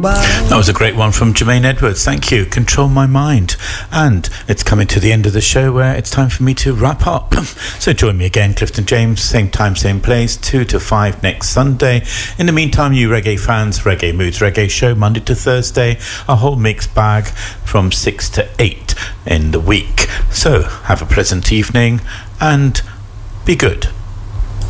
That was a great one from Jermaine Edwards. Thank you. Control My Mind. And it's coming to the end of the show where it's time for me to wrap up. So join me again, Clifton James, same time, same place, 2 to 5 next Sunday. In the meantime, you reggae fans, Reggae Moods Reggae Show, Monday to Thursday, a whole mixed bag from 6 to 8 in the week. So have a pleasant evening and be good.